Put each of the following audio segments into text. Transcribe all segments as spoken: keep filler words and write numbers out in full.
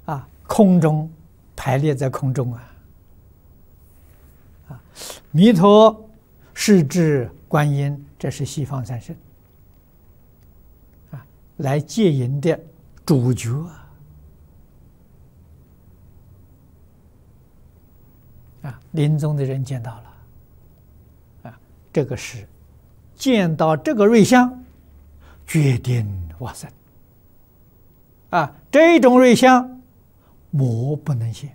啊，空中排列在空中啊，啊，弥陀、势至、观音，这是西方三圣啊，来接引的主角啊，临终的人见到了啊，这个是见到这个瑞相，决定往生啊，这种瑞相。魔不能现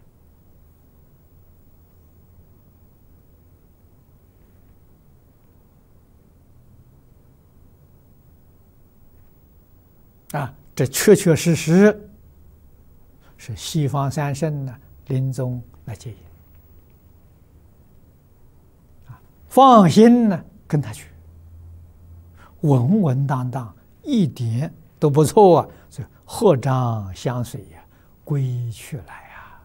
啊，这确确实实是西方三圣呢临终来接引啊，放心呢跟他去，稳稳当当，一点都不错啊，所以合掌相随呀。归去来呀！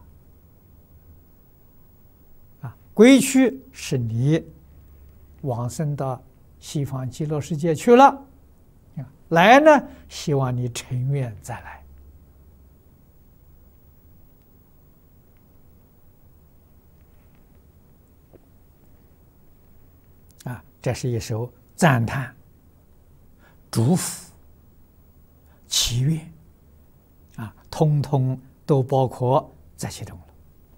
啊，归去是你往生到西方极乐世界去了，来呢，希望你成愿再来。啊，这是一首赞叹、祝福、祈愿，啊，通通。都包括在其中了。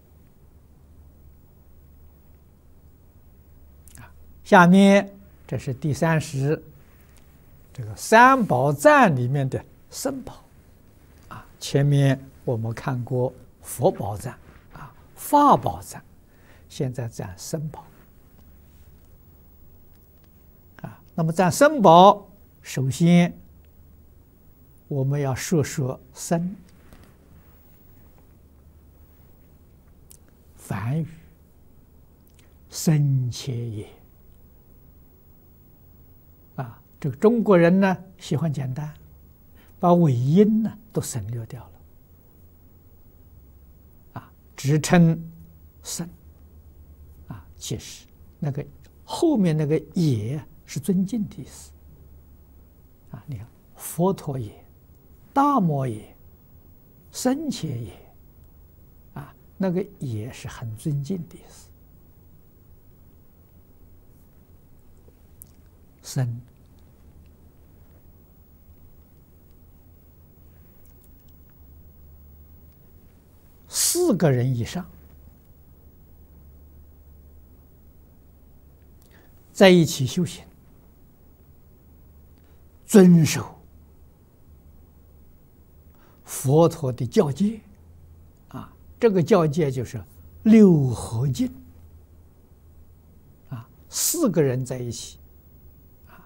啊，下面这是第三十这个三宝赞里面的僧宝。啊，前面我们看过佛宝赞啊、法宝赞，现在赞僧宝。啊，那么赞僧宝，首先我们要说说僧。梵语，僧伽也。啊，这个中国人呢喜欢简单，把尾音呢都省略掉了。啊，只称僧。啊，其实那个后面那个也是尊敬的意思。啊，你看，佛陀也，大摩也，僧伽也。那个也是很尊敬的意思。僧四个人以上在一起修行，遵守佛陀的教戒。这个教戒就是六合敬啊，四个人在一起啊，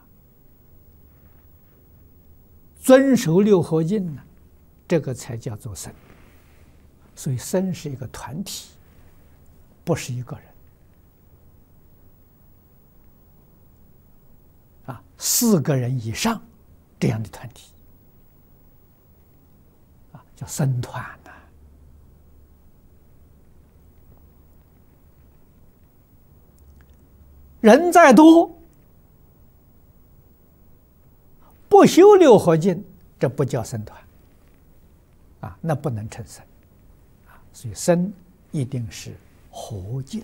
遵守六合敬呢，这个才叫做僧。所以僧是一个团体，不是一个人啊，四个人以上这样的团体啊，叫僧团呐。人再多，不修六合敬，这不叫僧团啊，那不能成僧啊。所以僧一定是合敬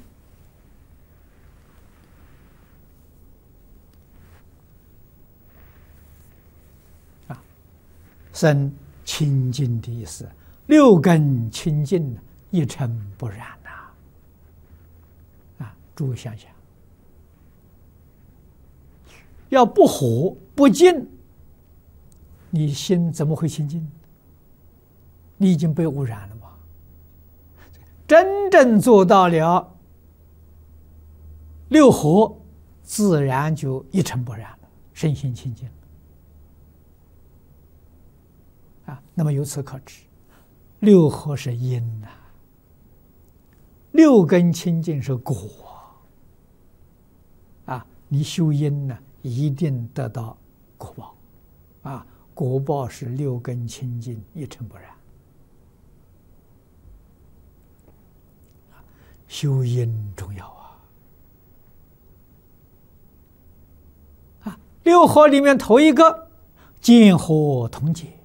啊。僧清净的意思，六根清净，一尘不染呐。啊，诸位想想。要不和不净，你心怎么会清净？你已经被污染了嘛。真正做到了六合，自然就一尘不染了，身心清净。啊，那么由此可知，六合是因呐、啊，六根清净是果啊。你修因呢？一定得到果报，啊，果报是六根清净，一尘不染。修因重要啊！啊，六合里面头一个见火同解，